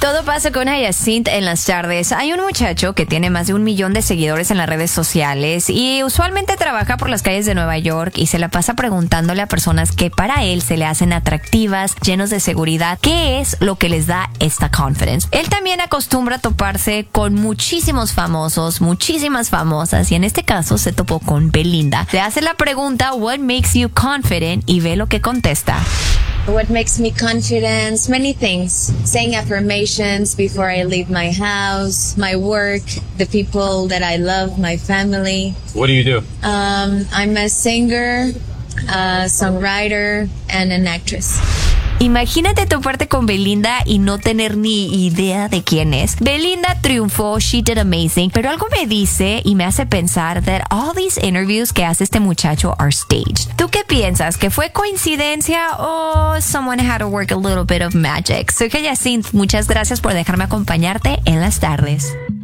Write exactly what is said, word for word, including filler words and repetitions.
Todo pasa con Hyacinth en las tardes. Hay un muchacho que tiene más de un millón de seguidores en las redes sociales y usualmente trabaja por las calles de Nueva York y se la pasa preguntándole a personas que para él se le hacen atractivas, llenos de seguridad, qué es lo que les da esta confidence. Él también acostumbra a toparse con muchísimos famosos, muchísimas famosas, y en este caso se topó con Belinda. Le hace la pregunta, what makes you confident? Y ve lo que contesta. What makes me confident? Many things. Saying affirmations before I leave my house, my work, the people that I love, my family. What do you do? Um, I'm a singer, a songwriter, and an actress. Imagínate toparte con Belinda y no tener ni idea de quién es. Belinda triunfó, she did amazing, pero algo me dice y me hace pensar that all these interviews que hace este muchacho are staged. ¿Tú qué piensas? ¿Que fue coincidencia o someone had to work a little bit of magic? Soy Hyacinth, muchas gracias por dejarme acompañarte en las tardes.